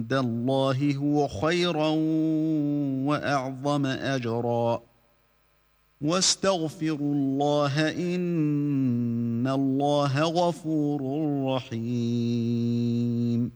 عِندَ اللّٰهِ هُوَ خَيْرًا وَأَعْظَمَ أَجْرًا وَاسْتَغْفِرُوا اللّٰهَ اِنَّ اللّٰهَ غَفُورٌ رَحِيمٌ.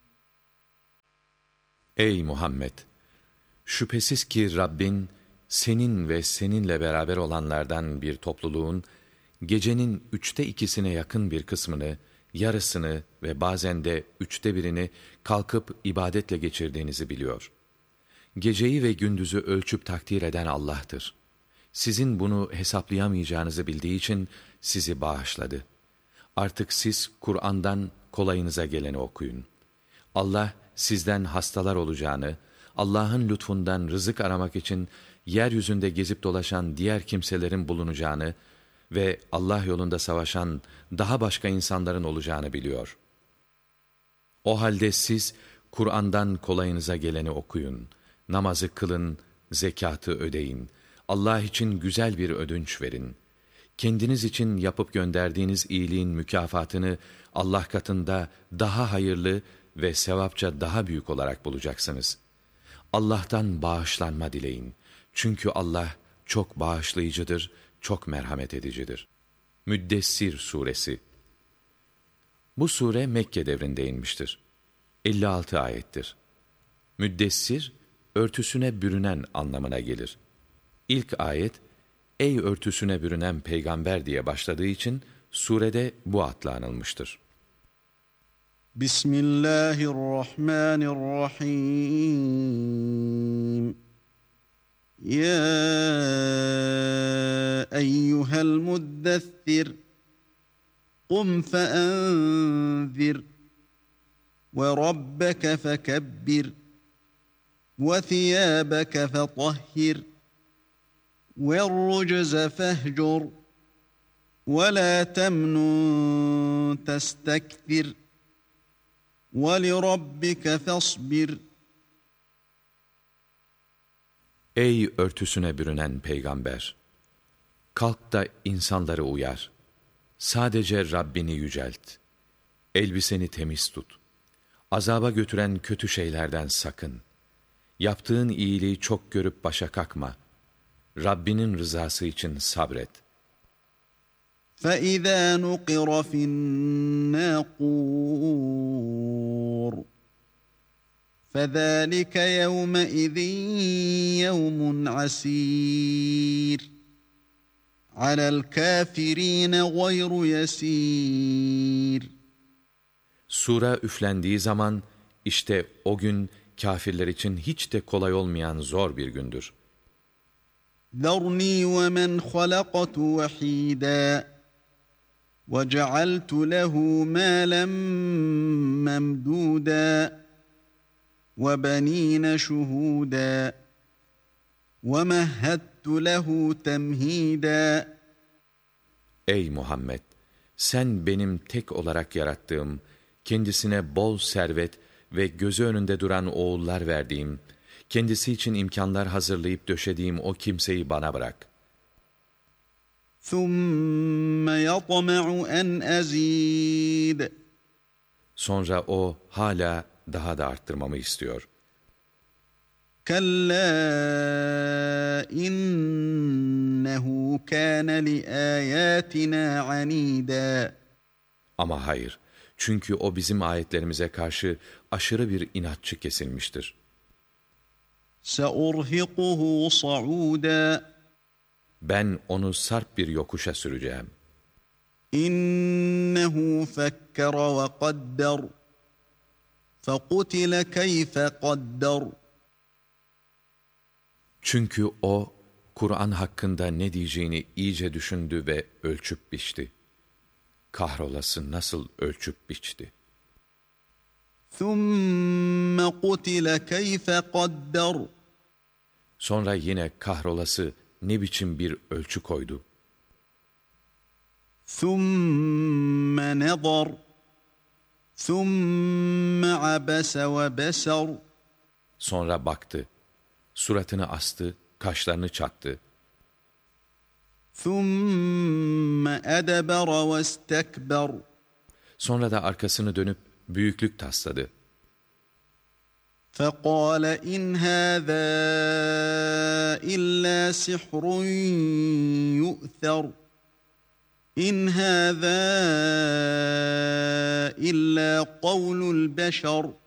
Ey Muhammed! Şüphesiz ki Rabbin, senin ve seninle beraber olanlardan bir topluluğun, gecenin 2/3'üne yakın bir kısmını, yarısını ve bazen de 1/3'ünü kalkıp ibadetle geçirdiğinizi biliyor. Geceyi ve gündüzü ölçüp takdir eden Allah'tır. Sizin bunu hesaplayamayacağınızı bildiği için sizi bağışladı. Artık siz Kur'an'dan kolayınıza geleni okuyun. Allah sizden hastalar olacağını, Allah'ın lütfundan rızık aramak için yeryüzünde gezip dolaşan diğer kimselerin bulunacağını ve Allah yolunda savaşan daha başka insanların olacağını biliyor. O halde siz Kur'an'dan kolayınıza geleni okuyun, namazı kılın, zekatı ödeyin, Allah için güzel bir ödünç verin. Kendiniz için yapıp gönderdiğiniz iyiliğin mükafatını Allah katında daha hayırlı ve sevapça daha büyük olarak bulacaksınız. Allah'tan bağışlanma dileyin. Çünkü Allah çok bağışlayıcıdır, çok merhamet edicidir. Müddessir Suresi. Bu sure Mekke devrinde inmiştir. 56 ayettir. Müddessir, örtüsüne bürünen anlamına gelir. İlk ayet, ey örtüsüne bürünen peygamber diye başladığı için surede bu adla anılmıştır. Bismillahirrahmanirrahim. Ya eyyuhel muddessir, kum feenzir, ve rabbeke fekebbir, ve thiyâbeke fetahhir, وَالرُّجْزَ فَاهْجُرْ وَلَا تَمْنُنْ تَسْتَكْثِرْ وَلِرَبِّكَ فَاصْبِرْ. Ey örtüsüne bürünen peygamber! Kalk da insanları uyar. Sadece Rabbini yücelt. Elbiseni temiz tut. Azaba götüren kötü şeylerden sakın. Yaptığın iyiliği çok görüp başa kalkma. Rabbinin rızası için sabret. فَإِذَا نُقِرَ فِي النَّاقُورِ فَذَٰلِكَ يَوْمَئِذٍ يَوْمٌ عَسِيرٌ عَلَى الْكَافِرِينَ غَيْرُ يَسِيرٌ. Sura üflendiği zaman işte o gün kâfirler için hiç de kolay olmayan zor bir gündür. ذَرْنِي وَمَنْ خَلَقْتُ وَحِيدًا وَجَعَلْتُ لَهُ مَالًا مَمْدُودًا وَبَنِينَ شُهُودًا وَمَهَّدتُّ لَهُ تَمْهِيدًا. Ey Muhammed! Sen benim tek olarak yarattığım, kendisine bol servet ve gözü önünde duran oğullar verdiğim, kendisi için imkanlar hazırlayıp döşediğim o kimseyi bana bırak. ثُمَّ يَطْمَعُ أَنْ أَزِيدَ. Sonra o hala daha da arttırmamı istiyor. كَلَّا إِنَّهُ كَانَ لِآيَاتِنَا عَنِيدًا. Ama hayır, çünkü o bizim ayetlerimize karşı aşırı bir inatçı kesilmiştir. سَأُرْهِقُهُ صَعُودًا. Ben onu sarp bir yokuşa süreceğim. إِنَّهُ فَكَّرَ وَقَدَّرَ فَقُتِلَ كَيْفَ قَدَّرَ. Çünkü o, Kur'an hakkında ne diyeceğini iyice düşündü ve ölçüp biçti. Kahrolası nasıl ölçüp biçti. ثُمَّ قُتِلَ كَيْفَ قَدَّرَ. Sonra yine kahrolası ne biçim bir ölçü koydu. ثُمَّ نَظَرَ ثُمَّ عَبَسَ وَبَسَرَ. Sonra baktı, suratını astı, kaşlarını çattı. ثُمَّ أَدْبَرَ وَاسْتَكْبَرَ. Sonra da arkasını dönüp büyüklük tasladı. فقال إن هذا إلا سحر يؤثر إن هذا إلا قول البشر